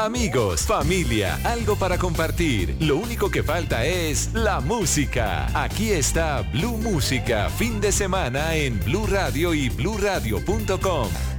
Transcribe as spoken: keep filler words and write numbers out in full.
Amigos, familia, algo para compartir. Lo único que falta es la música. Aquí está Blue Música, fin de semana en Blue Radio y blue radio punto com.